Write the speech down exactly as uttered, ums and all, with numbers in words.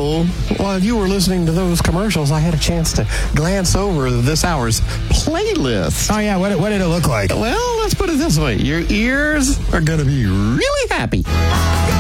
So, while you were listening to those commercials, I had a chance to glance over this hour's playlist. Oh, yeah. What, what did it look like? Well, let's put it this way. Your ears are going to be really happy.